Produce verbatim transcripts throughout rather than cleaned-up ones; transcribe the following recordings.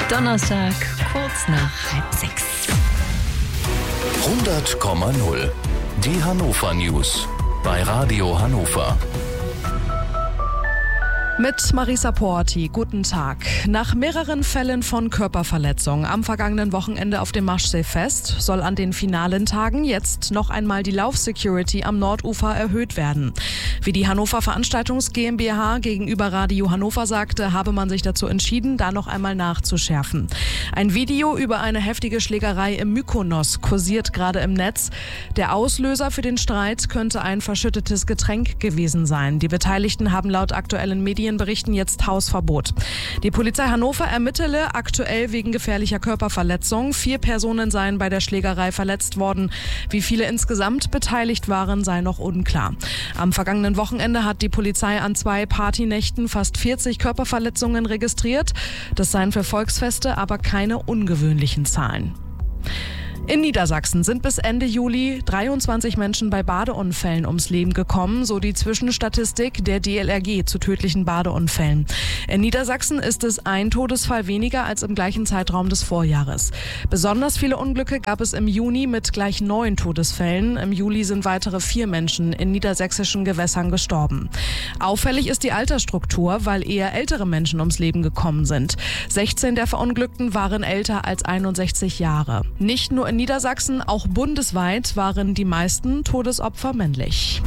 Donnerstag, kurz nach halb sechs. hundert Komma null. Die Hannover News bei Radio Hannover. Mit Marisa Porti, guten Tag. Nach mehreren Fällen von Körperverletzung am vergangenen Wochenende auf dem Maschseefest soll an den finalen Tagen jetzt noch einmal die Laufsecurity am Nordufer erhöht werden. Wie die Hannover Veranstaltungs GmbH gegenüber Radio Hannover sagte, habe man sich dazu entschieden, da noch einmal nachzuschärfen. Ein Video über eine heftige Schlägerei im Mykonos kursiert gerade im Netz. Der Auslöser für den Streit könnte ein verschüttetes Getränk gewesen sein. Die Beteiligten haben laut aktuellen Medien berichten jetzt Hausverbot. Die Polizei Hannover ermittele aktuell wegen gefährlicher Körperverletzung. Vier Personen seien bei der Schlägerei verletzt worden. Wie viele insgesamt beteiligt waren, sei noch unklar. Am vergangenen Wochenende hat die Polizei an zwei Partynächten fast vierzig Körperverletzungen registriert. Das seien für Volksfeste aber keine ungewöhnlichen Zahlen. In Niedersachsen sind bis Ende Juli dreiundzwanzig Menschen bei Badeunfällen ums Leben gekommen, so die Zwischenstatistik der D L R G zu tödlichen Badeunfällen. In Niedersachsen ist es ein Todesfall weniger als im gleichen Zeitraum des Vorjahres. Besonders viele Unglücke gab es im Juni mit gleich neun Todesfällen. Im Juli sind weitere vier Menschen in niedersächsischen Gewässern gestorben. Auffällig ist die Altersstruktur, weil eher ältere Menschen ums Leben gekommen sind. sechzehn der Verunglückten waren älter als einundsechzig Jahre. Nicht nur in Niedersachsen, auch bundesweit waren die meisten Todesopfer männlich.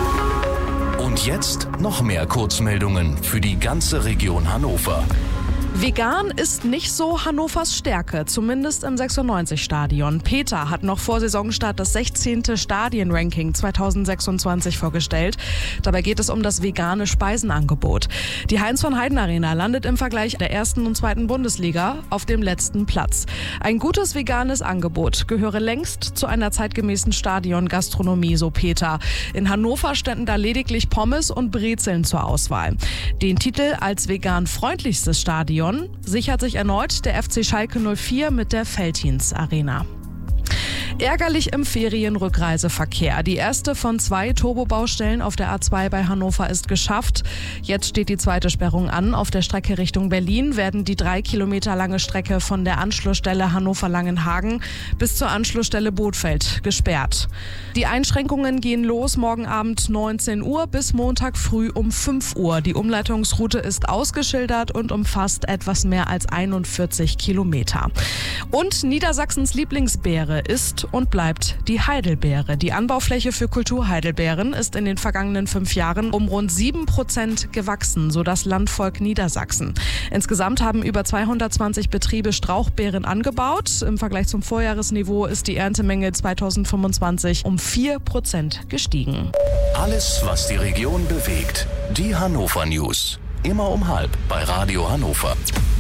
Und jetzt noch mehr Kurzmeldungen für die ganze Region Hannover. Vegan ist nicht so Hannovers Stärke, zumindest im sechsundneunzig-Stadion. Peter hat noch vor Saisonstart das sechzehnte Stadienranking zweitausendsechsundzwanzig vorgestellt. Dabei geht es um das vegane Speisenangebot. Die Heinz-von-Heiden-Arena landet im Vergleich der ersten und zweiten Bundesliga auf dem letzten Platz. Ein gutes veganes Angebot gehöre längst zu einer zeitgemäßen Stadiongastronomie, so Peter. In Hannover ständen da lediglich Pommes und Brezeln zur Auswahl. Den Titel als vegan freundlichstes Stadion sichert sich erneut der F C Schalke null vier mit der Veltins Arena. Ärgerlich im Ferienrückreiseverkehr. Die erste von zwei Turbobaustellen auf der A zwei bei Hannover ist geschafft. Jetzt steht die zweite Sperrung an. Auf der Strecke Richtung Berlin werden die drei Kilometer lange Strecke von der Anschlussstelle Hannover-Langenhagen bis zur Anschlussstelle Bothfeld gesperrt. Die Einschränkungen gehen los morgen Abend neunzehn Uhr bis Montag früh um fünf Uhr. Die Umleitungsroute ist ausgeschildert und umfasst etwas mehr als einundvierzig Kilometer. Und Niedersachsens Lieblingsbeere ist und bleibt die Heidelbeere. Die Anbaufläche für Kulturheidelbeeren ist in den vergangenen fünf Jahren um rund sieben Prozent gewachsen, so das Landvolk Niedersachsen. Insgesamt haben über zweihundertzwanzig Betriebe Strauchbeeren angebaut. Im Vergleich zum Vorjahresniveau ist die Erntemenge zweitausendfünfundzwanzig um vier Prozent gestiegen. Alles, was die Region bewegt. Die Hannover News. Immer um halb bei Radio Hannover.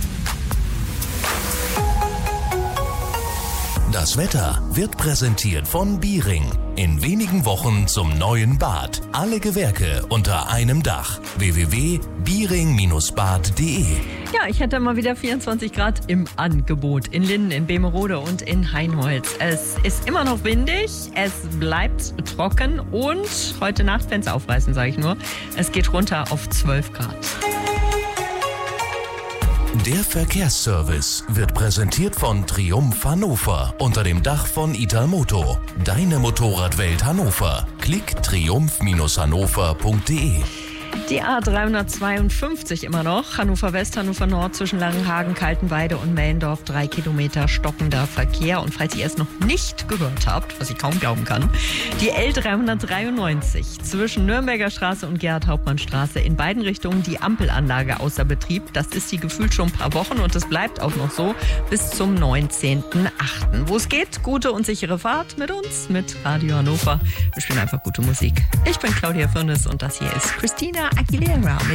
Das Wetter wird präsentiert von Biering. In wenigen Wochen zum neuen Bad. Alle Gewerke unter einem Dach. w w w punkt biering Bindestrich bad punkt de. Ja, ich hätte mal wieder vierundzwanzig Grad im Angebot in Linden, in Bemerode und in Heinholz. Es ist immer noch windig, es bleibt trocken und heute Nacht Fenster aufreißen, sage ich nur. Es geht runter auf zwölf Grad. Der Verkehrsservice wird präsentiert von Triumph Hannover unter dem Dach von Italmoto. Deine Motorradwelt Hannover. Klick triumph Bindestrich hannover punkt de. Die A dreihundertzweiundfünfzig immer noch. Hannover West, Hannover Nord zwischen Langenhagen, Kaltenweide und Mellendorf. Drei Kilometer stockender Verkehr. Und falls ihr es noch nicht gehört habt, was ich kaum glauben kann, die L dreihundertdreiundneunzig zwischen Nürnberger Straße und Gerhard-Hauptmann-Straße. In beiden Richtungen die Ampelanlage außer Betrieb. Das ist sie gefühlt schon ein paar Wochen und es bleibt auch noch so bis zum neunzehnten achten Wo es geht, gute und sichere Fahrt mit uns, mit Radio Hannover. Wir spielen einfach gute Musik. Ich bin Claudia Firnes und das hier ist Christina Aguilera mit